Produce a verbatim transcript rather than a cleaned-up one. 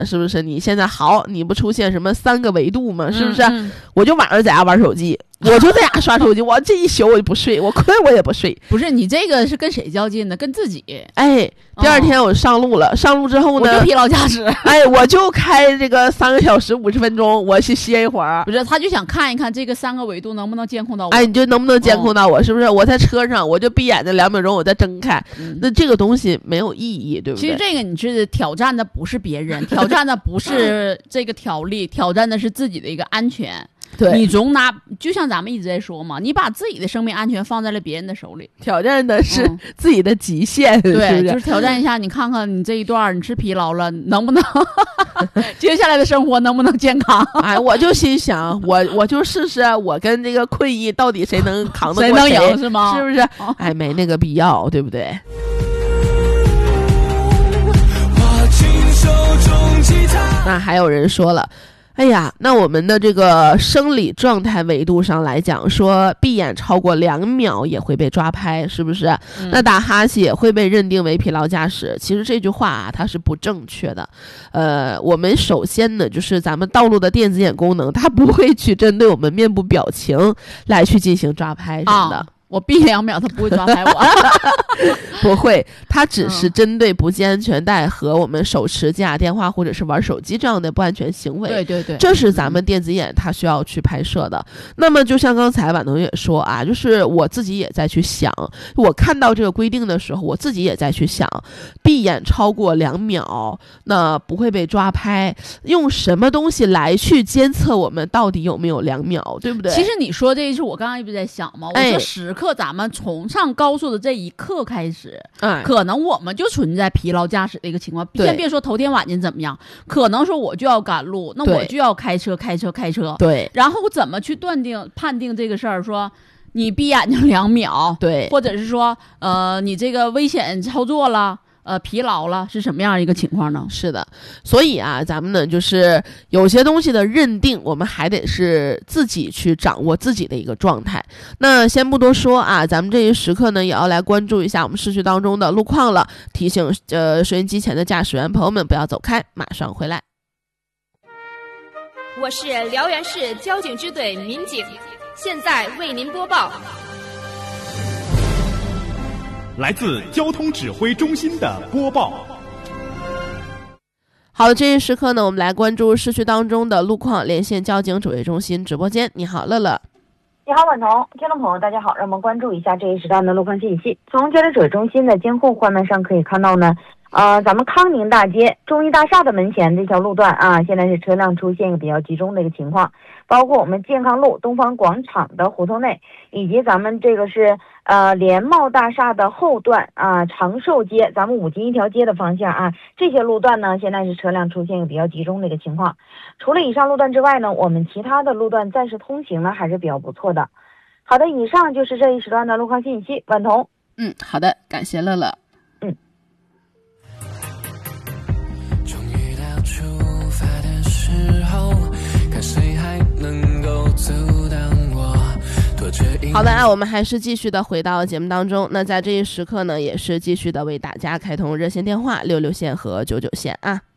是不是？你现在好，你不出现什么三个维度吗？是不是？ 嗯嗯、 我就晚上在家玩手机。我就在家刷手机，我这一宿我就不睡，我困我也不睡。 不是你这个是跟谁较劲呢？跟自己。 哎，第二天我上路了，哦、上路之后呢， 我就疲劳驾驶。 哎，我就开这个三个小时五十分钟，我去歇一会儿。 不是，他就想看一看这个三个维度能不能监控到我。 哎，你就能不能监控到我？哦、是不是？我在车上，我就闭眼睛两秒钟，我再睁开，嗯、那这个东西没有意义，对不对？ 其实这个你是挑战的不是别人，挑战的不是这个条例，挑战的是自己的一个安全。 对， 你总拿，就像咱们一直在说嘛，你把自己的生命安全放在了别人的手里， 挑战的是自己的极限，嗯、 对， 是是就是挑战一下，你看看你这一段你是疲劳了，能不能接下来的生活能不能健康？ 哎，我就心想，我我就试试，我跟这个困意到底谁能扛得过谁，谁能赢是吗？ 是不是？哎，没那个必要，对不对？那还有人说了。哎呀，那我们的这个生理状态维度上来讲，说闭眼超过两秒也会被抓拍，是不是？嗯、那打哈欠也会被认定为疲劳驾驶。其实这句话啊，它是不正确的。呃，我们首先呢，就是咱们道路的电子眼功能，它不会去针对我们面部表情来去进行抓拍什么的。 啊我闭两秒，他不会抓拍我， 不会，他只是针对不系安全带和我们手持接打电话或者是玩手机这样的不安全行为。 对对对， 这是咱们电子眼它需要去拍摄的。那么就像刚才婉彤也说啊，就是我自己也在去想，我看到这个规定的时候，我自己也在去想，闭眼超过两秒，那不会被抓拍，用什么东西来去监测我们到底有没有两秒，对不对？ 其实你说这是我刚刚一直在想嘛，我说时刻咱们从上高速的这一刻开始， 哎， 可能我们就存在疲劳驾驶的一个情况。先别说头天晚间怎么样，可能说我就要赶路，那我就要开车开车开车。 对， 然后我怎么去断定判定这个事儿？说你闭眼睛两秒， 对， 或者是说呃你这个危险操作了。呃，疲劳了是什么样一个情况呢？ 是的，所以啊，咱们呢就是有些东西的认定，我们还得是自己去掌握自己的一个状态。那先不多说啊，咱们这一时刻呢，也要来关注一下我们市区当中的路况了。提醒呃收音机前的驾驶员朋友们不要走开，马上回来。 我是辽源市交警支队民警，现在为您播报。 来自交通指挥中心的播报。 好的，这一时刻呢，我们来关注市区当中的路况，连线交警指挥中心直播间。你好，乐乐。 你好，婉彤，听众朋友，大家好，让我们关注一下这一时段的路况信息。从交警指挥中心的监控画面上可以看到呢，呃，咱们康宁大街中医大厦的门前这条路段啊，现在是车辆出现一个比较集中的一个情况，包括我们健康路东方广场的胡同内，以及咱们这个是呃联茂大厦的后段啊，长寿街咱们五金一条街的方向啊，这些路段呢，现在是车辆出现一个比较集中的一个情况。除了以上路段之外呢，我们其他的路段暂时通行呢还是比较不错的。好的，以上就是这一时段的路况信息。婉彤， 嗯，好的，感谢乐乐。 嗯。 终于到出发的时候，看谁还能够阻挡我。 好的啊，我们还是继续的回到节目当中。那在这一时刻呢，也是继续的为大家开通热线电话六六线和九九线啊。